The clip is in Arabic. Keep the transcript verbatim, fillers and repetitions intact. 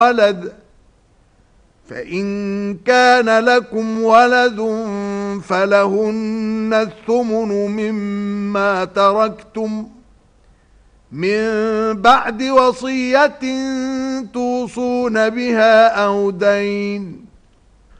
ولد فإن كان لكم ولد فلهن الثمن مما تركتم من بعد وصية توصون بها أو دين